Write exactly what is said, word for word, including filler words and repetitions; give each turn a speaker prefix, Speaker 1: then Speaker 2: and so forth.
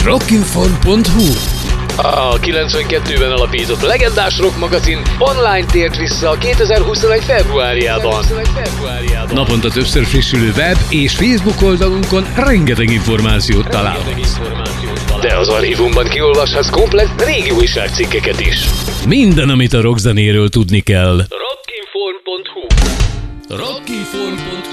Speaker 1: rockinform pont hu.
Speaker 2: A kilencvenkettőben alapított legendás rock magazin online tért vissza a kétezer-huszonegy februárjában.
Speaker 1: Naponta többször frissülő web és Facebook oldalunkon rengeteg információt találhatsz.
Speaker 2: De az archívumban kiolvashatsz komplett régi újságcikkeket is.
Speaker 1: Minden, amit a rockzenéről tudni kell.
Speaker 2: rockinform pont hu
Speaker 1: rockinform pont hu